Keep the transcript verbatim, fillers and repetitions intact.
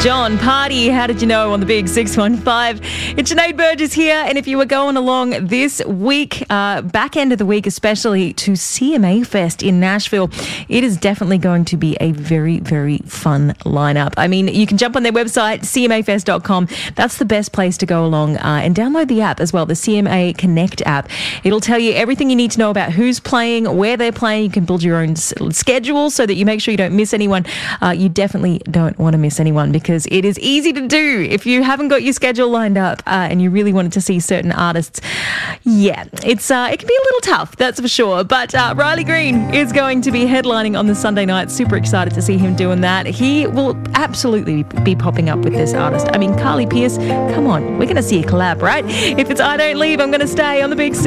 John Party, how did you know on the big six one five? It's Sinead Burgess here, and if you were going along this week, uh, back end of the week especially, to C M A Fest in Nashville, it is definitely going to be a very, very fun lineup. I mean, you can jump on their website, c m a fest dot com. That's the best place to go along, uh, and download the app as well, the C M A Connect app. It'll tell you everything you need to know about who's playing, where they're playing. You can build your own s- schedule so that you make sure you don't miss anyone. Uh, you definitely don't want to miss anyone because it is easy to do if you haven't got your schedule lined up uh, and you really wanted to see certain artists. Yeah, it's uh, it can be a little tough, that's for sure. But uh, Riley Green is going to be headlining on the Sunday night. Super excited to see him doing that. He will absolutely be popping up with this artist. I mean, Carly Pearce, come on, we're going to see a collab, right? If it's I Don't Leave, I'm going to stay on the big